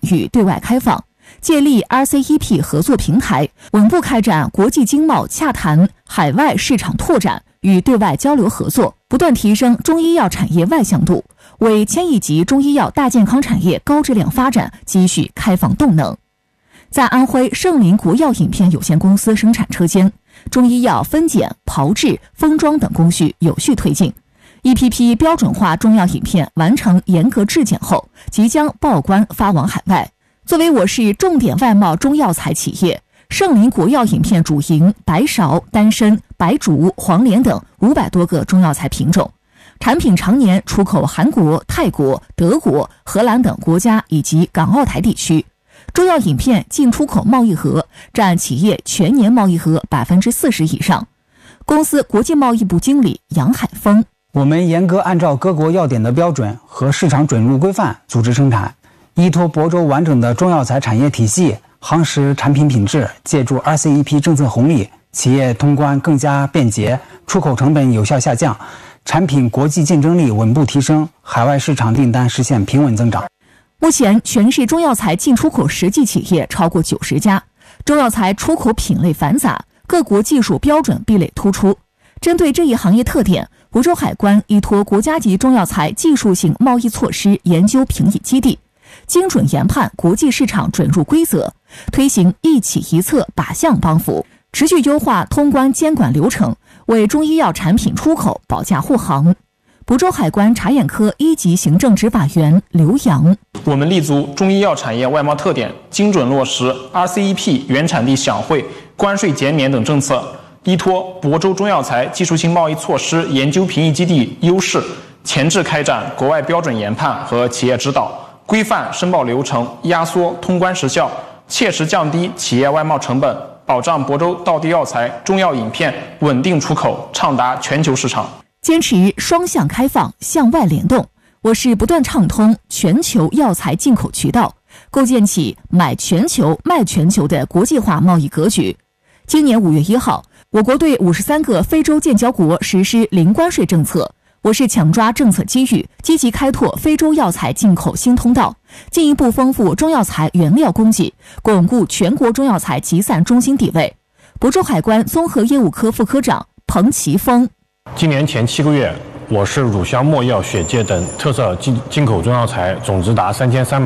域对外开放，建立 RCEP 合作平台，稳步开展国际经贸洽谈、海外市场拓展与对外交流合作，不断提升中医药产业外向度，为千亿级中医药大健康产业高质量发展积蓄开放动能。在安徽盛林国药饮片有限公司生产车间，中医药分拣、炮制、封装等工序有序推进。一批批标准化中药饮片完成严格质检后，即将报关发往海外。作为我市重点外贸中药材企业，盛林国药饮片主营白芍、丹参、白术、黄连等500多个中药材品种，产品常年出口韩国、泰国、德国、荷兰等国家以及港澳台地区。中药饮片进出口贸易额占企业全年贸易额40%以上。公司国际贸易部经理杨海峰： 我们严格按照各国药典的标准和市场准入规范组织生产，依托亳州完整的中药材产业体系，夯实产品品质，借助 RCEP 政策红利，企业通关更加便捷，出口成本有效下降，产品国际竞争力稳步提升，海外市场订单实现平稳增长。 目前全市中药材进出口实际企业超过90家，中药材出口品类繁杂，各国技术标准壁垒突出。针对这一行业特点，亳州海关依托国家级中药材技术性贸易措施研究评议基地，精准研判国际市场准入规则，推行一起一策靶向帮扶，持续优化通关监管流程，为中医药产品出口保驾护航。亳州海关查验科1级行政执法员刘洋： 我们立足中医药产业外贸特点，精准落实 RCEP 原产地享惠、关税减免等政策，依托亳州中药材技术性贸易措施研究评议基地优势，前置开展国外标准研判和企业指导，规范申报流程，压缩通关时效，切实降低企业外贸成本，保障亳州道地药材、中药饮片稳定出口，畅达全球市场。 坚持双向开放、向外联动，我市不断畅通全球药材进口渠道，构建起买全球、卖全球的国际化贸易格局。今年5月1号，我国对53个非洲建交国实施零关税政策。我市抢抓政策机遇，积极开拓非洲药材进口新通道，进一步丰富中药材原料供给，巩固全国中药材集散中心地位。亳州海关综合业务科副科长彭奇峰： 今年前7个月，我市乳香、没药、血芥等特色进口中药材总值达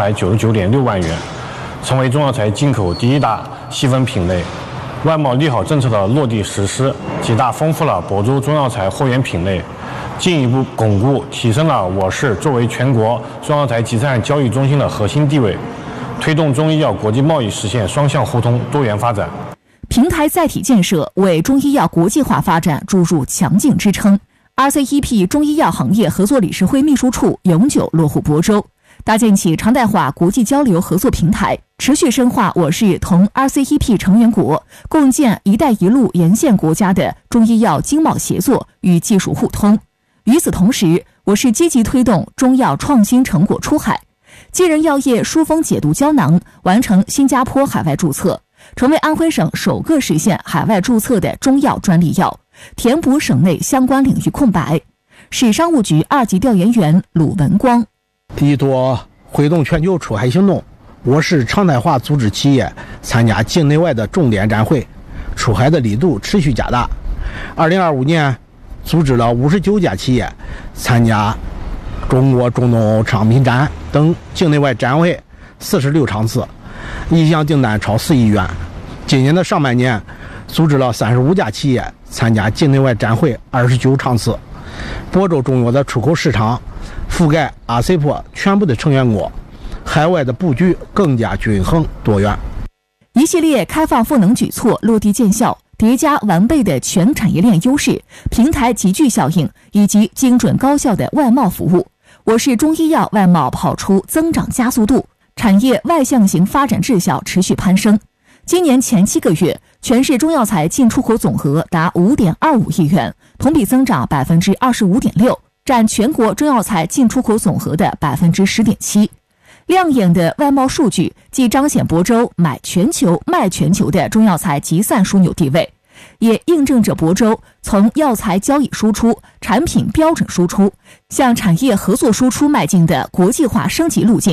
3399.6万元，成为中药材进口第1大细分品类。外贸利好政策的落地实施，极大丰富了亳州中药材货源品类，进一步巩固提升了我市作为全国中药材集散交易中心的核心地位，推动中医药国际贸易实现双向互通、多元发展。 平台载体建设为中医药国际化发展注入强劲支撑。RCEP 中医药行业合作理事会秘书处永久落户亳州，搭建起常态化国际交流合作平台，持续深化我市同 RCEP 成员国共建“一带一路”沿线国家的中医药经贸协作与技术互通。与此同时，我市积极推动中药创新成果出海，继任药业疏风解毒胶囊完成新加坡海外注册，成为安徽省首个实现海外注册的中药专利药，填补省内相关领域空白。市商务局2级调研员鲁文光： 依托挥动全球出海行动，我市常态化组织企业参加境内外的重点展会，出海的力度持续加大。2025年组织了59家企业参加中国中东欧商品展等境内外展会46场次，意向订单超4亿元。今年的上半年组织了35家企业参加境内外展会29场次。亳州中药的出口市场覆盖RCEP全部的成员国，海外的布局更加均衡多元。 一系列开放赋能举措落地见效，叠加完备的全产业链优势、平台集聚效应以及精准高效的外贸服务，我市中医药外贸跑出增长加速度，产业外向型发展质效持续攀升。今年前7个月，全市中药材进出口总额达5.25亿元，同比增长25.6%，占全国中药材进出口总额的10.7%。亮眼的外贸数据既彰显亳州买全球、卖全球的中药材集散枢纽地位，也印证着亳州从药材交易输出、产品标准输出向产业合作输出迈进的国际化升级路径。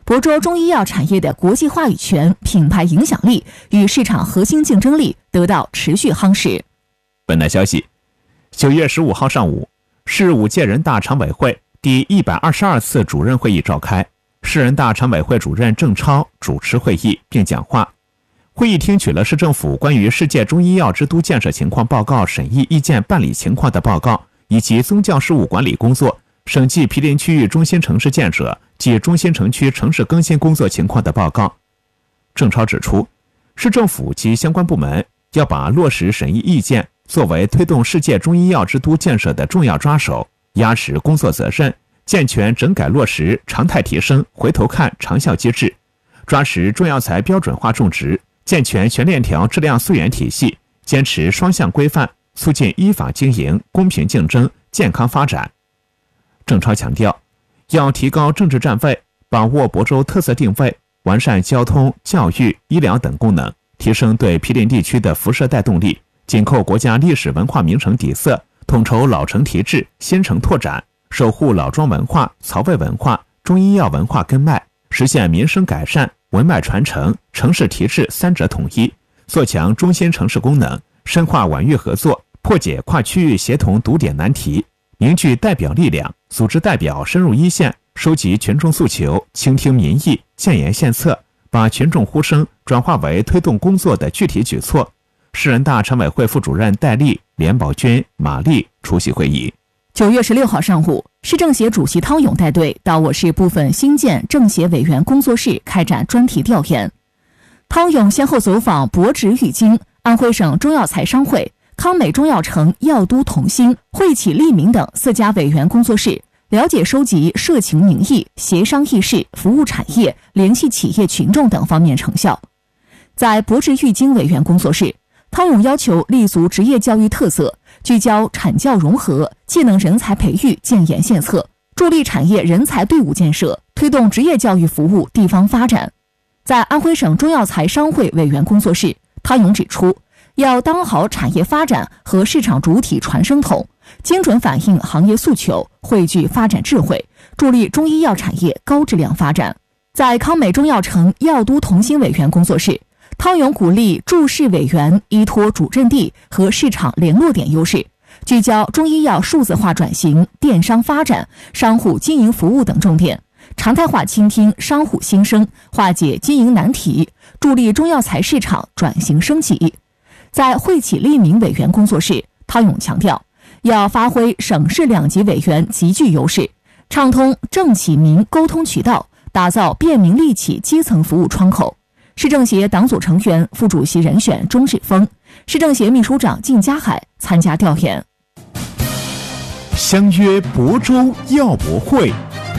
亳州中医药产业的国际话语权、品牌影响力与市场核心竞争力得到持续夯实。 本台消息，9月15号上午，市5届人大常委会第122次主任会议召开，市人大常委会主任郑超主持会议并讲话。会议听取了市政府关于世界中医药之都建设情况报告审议意见办理情况的报告，以及宗教事务管理工作、审计毗邻区域中心城市建设及中心城区城市更新工作情况的报告。郑超指出，市政府及相关部门要把落实审议意见作为推动世界中医药之都建设的重要抓手，压实工作责任，健全整改落实常态提升回头看长效机制，抓实中药材标准化种植，健全全链条质量溯源体系，坚持双向规范，促进依法经营、公平竞争、健康发展。郑超强调，要提高政治站位，把握亳州特色定位，完善交通、教育、医疗等功能，提升对毗邻地区的辐射带动力，紧扣国家历史文化名城底色，统筹老城提质、新城拓展，守护老庄文化、曹魏文化、中医药文化根脉，实现民生改善、文脉传承、城市提质三者统一，做强中心城市功能，深化皖豫合作，破解跨区域协同堵点难题，凝聚代表力量，组织代表深入一线，收集群众诉求，倾听民意，建言献策，把群众呼声转化为推动工作的具体举措。市人大常委会副主任戴丽、连宝军、马丽出席会议。 9月16号上午，市政协主席汤勇带队到我市部分新建政协委员工作室开展专题调研。汤勇先后走访博植育精、安徽省中药材商会、康美中药城、药都同心、惠启利民等4家委员工作室，了解收集社情民意、协商议事、服务产业、联系企业群众等方面成效。在博植育精委员工作室，汤勇要求立足职业教育特色，聚焦产教融合、技能人才培育，建言献策，助力产业人才队伍建设，推动职业教育服务地方发展。在安徽省中药材商会委员工作室，汤勇指出，要当好产业发展和市场主体传声筒，精准反映行业诉求，汇聚发展智慧，助力中医药产业高质量发展。在康美中药城、药都同心委员工作室，汤勇鼓励驻市委员依托主阵地和市场联络点优势，聚焦中医药数字化转型、电商发展、商户经营服务等重点，常态化倾听商户心声，化解经营难题，助力中药材市场转型升级。在惠启利民委员工作室，汤勇强调，要发挥省市两级委员集聚优势，畅通政企民沟通渠道，打造便民利企基层服务窗口。市政协党组成员、副主席人选钟志峰，市政协秘书长靳家海参加调研。 相约亳州药博会。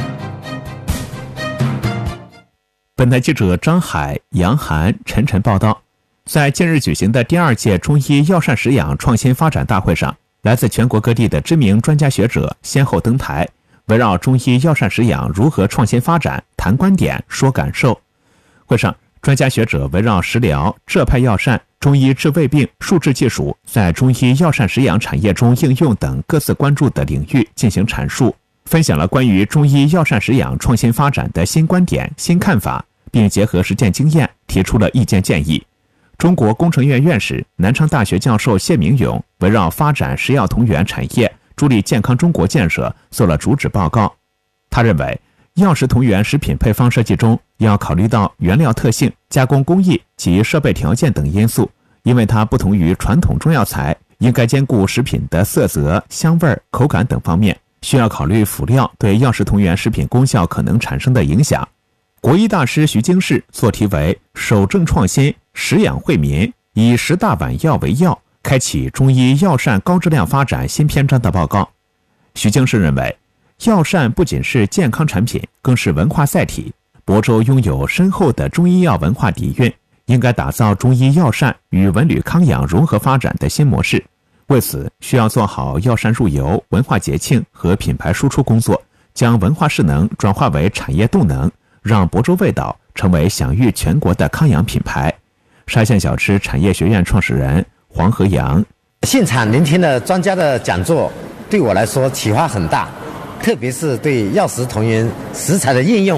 本台记者张海、杨涵、陈晨报道，在近日举行的第2届中医药膳食养创新发展大会上，来自全国各地的知名专家学者先后登台，围绕中医药膳食养如何创新发展谈观点、说感受。会上，专家学者围绕食疗、浙派药膳、中医治胃病、数字技术在中医药膳食养产业中应用等各自关注的领域进行阐述，分享了关于中医药膳食养创新发展的新观点、新看法，并结合实践经验提出了意见建议。中国工程院院士、南昌大学教授谢明勇围绕发展食药同源产业、助力健康中国建设做了主旨报告。他认为，药食同源食品配方设计中要考虑到原料特性、加工工艺及设备条件等因素，因为它不同于传统中药材，应该兼顾食品的色泽、香味、口感等方面，需要考虑辅料对药食同源食品功效可能产生的影响。国医大师徐京士做题为“守正创新，食养惠民，以10大碗药为药，开启中医药膳高质量发展新篇章”的报告。徐京士认为，药膳不仅是健康产品，更是文化载体。亳州拥有深厚的中医药文化底蕴，应该打造中医药膳与文旅康养融合发展的新模式。为此，需要做好药膳入游、文化节庆和品牌输出工作，将文化势能转化为产业动能，让亳州味道成为享誉全国的康养品牌。沙县小吃产业学院创始人黄和阳： 现场聆听了专家的讲座，对我来说启发很大，特别是对药食同源食材的应用，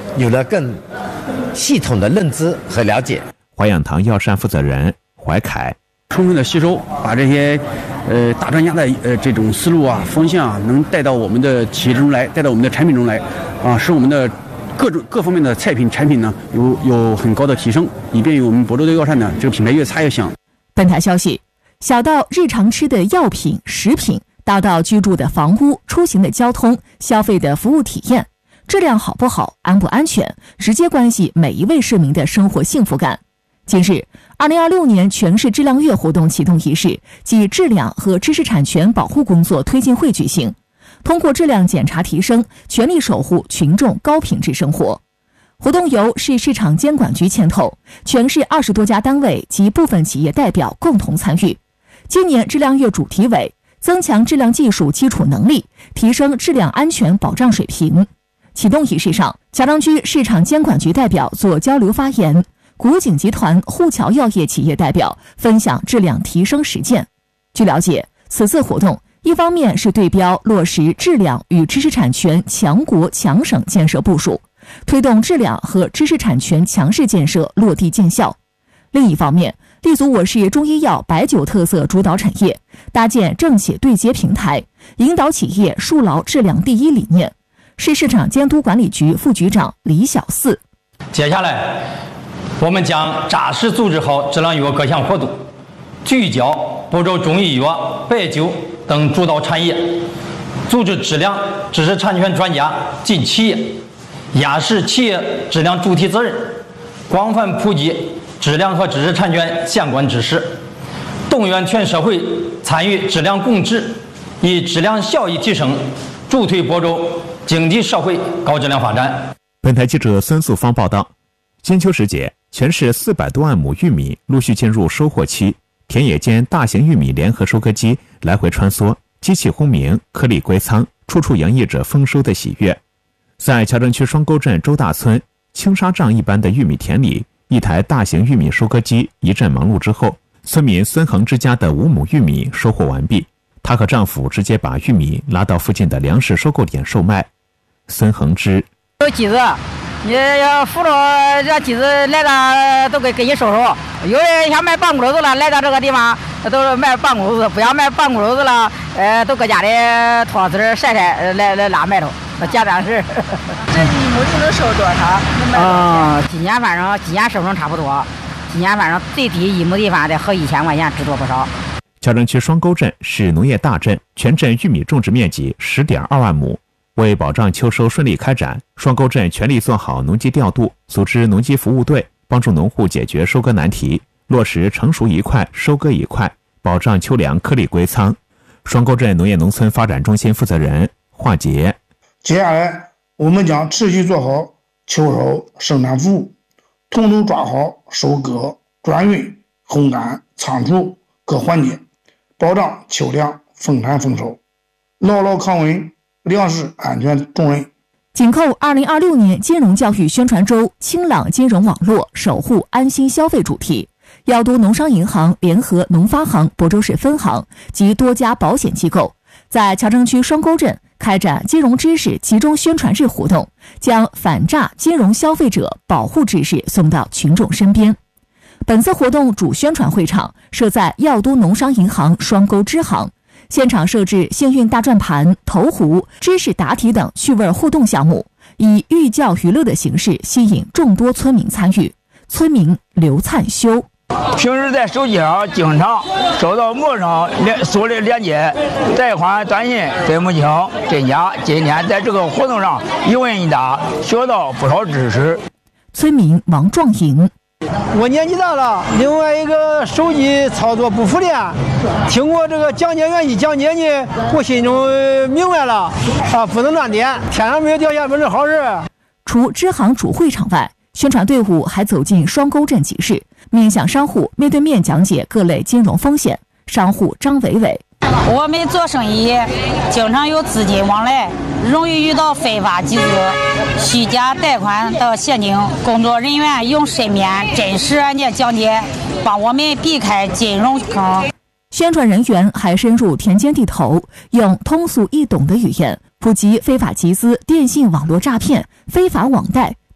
有了更系统的认知和了解。 淮养堂药膳负责人怀凯， 充分的吸收，把这些大专家的这种思路啊、方向啊，能带到我们的企业中来，带到我们的产品中来，啊，使我们的各方面的菜品产品呢有很高的提升，以便于我们亳州的药膳呢这个品牌越擦越香。 本台消息，小到日常吃的药品、食品，大到居住的房屋、出行的交通、消费的服务体验，质量好不好、安不安全，直接关系每一位市民的生活幸福感。近日，2026年全市质量月活动启动仪式暨质量和知识产权保护工作推进会举行。通过质量检查提升，全力守护群众高品质生活。活动由市市场监管局牵头，全市20多家单位及部分企业代表共同参与。今年质量月主题为增强质量技术基础能力，提升质量安全保障水平。启动仪式上，乔章区市场监管局代表做交流发言，古井集团沪桥药业企业代表分享质量提升实践。据了解，此次活动一方面是对标落实质量与知识产权强国强省建设部署，推动质量和知识产权强势建设落地见效；另一方面，立足我市中医药白酒特色主导产业，搭建政企对接平台，引导企业树牢质量第一理念。市市场监督管理局副局长李小四， 接下来我们将扎实组织好质量月各项活动，聚焦亳州中医药、白酒等主导产业，组织质量知识产权专家进企业，压实企业质量主体责任，广泛普及质量和知识产权相关知识，动员全社会参与质量共治，以质量效益提升助推亳州经济社会高质量发展。 本台记者孙素芳报道，金秋时节，全市400多万亩玉米陆续进入收获期，田野间大型玉米联合收割机来回穿梭，机器轰鸣，颗粒归仓，处处洋溢着丰收的喜悦。在乔城区双沟镇周大村青纱帐一般的玉米田里，一台大型玉米收割机一阵忙碌之后，村民孙恒之家的5亩玉米收获完毕，她和丈夫直接把玉米拉到附近的粮食收购点售卖。孙恒之， 有机子，你要扶着这机子来的都给你收收。有人想买半谷子了，来到这个地方都是卖半谷子，不想买半谷子了，都搁家里脱丝晒晒来拉卖头，简单是。 这一亩就能收多少？ 今年收成差不多，今年反正最低一亩地方得合1000块钱，值多不少。 乔城区双沟镇是农业大镇，全镇玉米种植面积10.2万亩。为保障秋收顺利开展，双沟镇全力做好农机调度，组织农机服务队，帮助农户解决收割难题，落实成熟一块收割一块，保障秋粮颗粒归仓。双沟镇农业农村发展中心负责人华杰， 接下来我们将持续做好秋收生产服务，统筹抓好收割、转运、烘干、仓储各环节，保障秋粮丰产丰收，牢牢扛稳粮食安全重任。 紧扣2026年金融教育宣传周清朗金融网络守护安心消费主题，药都农商银行联合农发行亳州市分行及多家保险机构，在乔城区双沟镇开展金融知识集中宣传日活动，将反诈金融消费者保护知识送到群众身边。本次活动主宣传会场设在药都农商银行双沟支行，现场设置幸运大转盘、投壶、知识答题等趣味互动项目，以寓教于乐的形式吸引众多村民参与。村民刘灿修， 平时在手机上经常收到陌生所的链接，贷款短信分不清真假。今天在这个活动上一问一答，学到不少知识。 村民王壮莹， 我年纪大了，另外一个手机操作不熟练，听过这个讲解员一讲解呢，我心中明白了不能乱点，天上没有掉下来的好事。 除支行主会场外，宣传队伍还走进双沟镇集市，面向商户面对面讲解各类金融风险。商户张伟伟， 我们做生意经常有资金往来，容易遇到非法集资、虚假贷款的陷阱。工作人员用身边真实案件讲解，帮我们避开金融坑。 宣传人员还深入田间地头，用通俗易懂的语言普及非法集资、电信网络诈骗、非法网贷、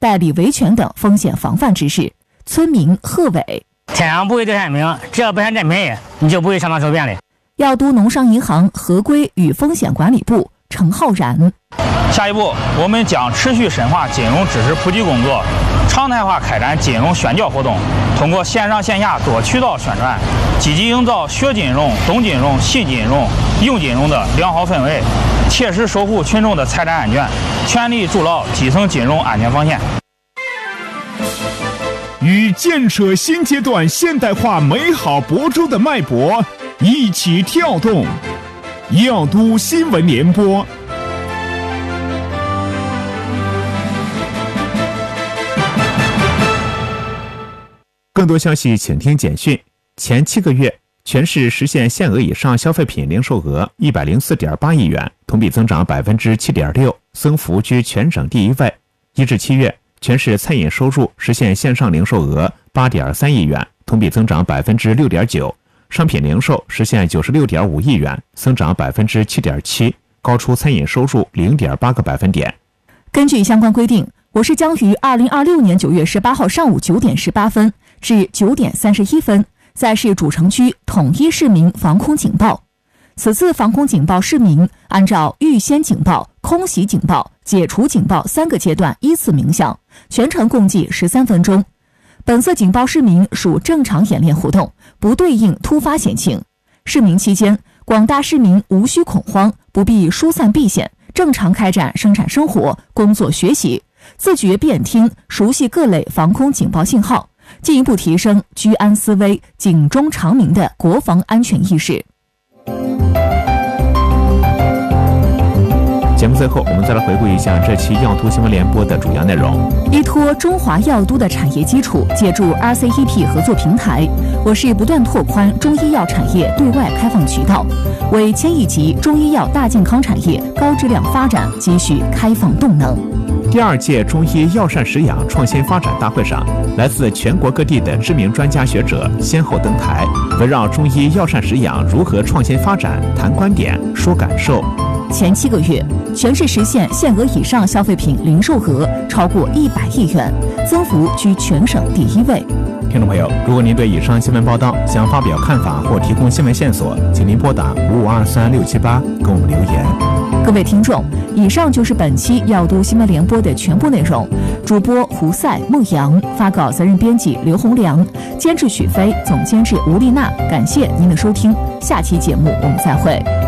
代理维权等风险防范知识。村民贺伟： 天上不会掉馅饼，只要不嫌占便宜，你就不会上当受骗的。 药都农商银行合规与风险管理部程浩然： 下一步，我们将持续深化金融知识普及工作，常态化开展金融宣教活动，通过线上线下多渠道宣传，积极营造学金融、懂金融、信金融、用金融的良好氛围，切实守护群众的财产安全，全力筑牢基层金融安全防线。 与建设新阶段现代化美好亳州的脉搏一起跳动，药都新闻联播。 更多消息请听简讯。前7个月，全市实现限额以上消费品零售额104.8亿元，同比增长7.6%，增幅居全省第1位。1至7月，全市餐饮收入实现线上零售额8.3亿元，同比增长6.9%，商品零售实现96.5亿元，增长7.7%，高出餐饮收入0.8个百分点。 根据相关规定，我市将于2026年9月18号上午9点18分至9点31分，在市主城区统一市民防空警报。此次防空警报市民按照预先警报、空袭警报、解除警报3个阶段依次鸣响，全程共计13分钟。本次警报市民属正常演练活动，不对应突发险情。市鸣期间，广大市民无需恐慌，不必疏散避险，正常开展生产生活、工作学习，自觉辨听、熟悉各类防空警报信号，进一步提升居安思危、警钟长鸣的国防安全意识。 节目最后，我们再来回顾一下这期药都新闻联播的主要内容。 依托中华药都的产业基础，借助 RCEP 合作平台，我市不断拓宽中医药产业对外开放渠道，为千亿级中医药大健康产业高质量发展积蓄开放动能。 第2届中医药膳食养创新发展大会上，来自全国各地的知名专家学者先后登台，围绕中医药膳食养如何创新发展谈观点、说感受。 前7个月，全市实现限额以上消费品零售额超过100亿元，增幅居全省第1位。 听众朋友，如果您对以上新闻报道想发表看法或提供新闻线索，请您拨打5523-678跟我们留言。 各位听众，以上就是本期药都新闻联播的全部内容。主播胡赛、孟阳，发稿责任编辑刘洪良，监制许飞，总监制吴丽娜。感谢您的收听，下期节目我们再会。